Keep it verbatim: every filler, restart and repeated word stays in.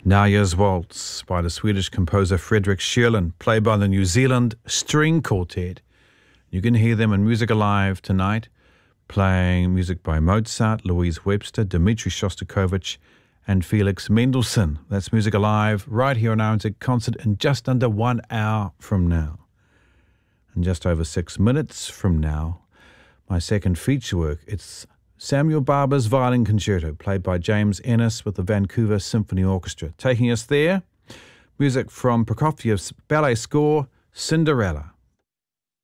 Naja's Waltz by the Swedish composer Fredrik Sjölund, played by the New Zealand String Quartet. You can hear them in Music Alive tonight, playing music by Mozart, Louise Webster, Dmitri Shostakovich, and Felix Mendelssohn. That's Music Alive right here on R N Z Concert in just under one hour from now. In just over six minutes from now, my second feature work, it's Samuel Barber's Violin Concerto, played by James Ennis with the Vancouver Symphony Orchestra. Taking us there, music from Prokofiev's ballet score, Cinderella.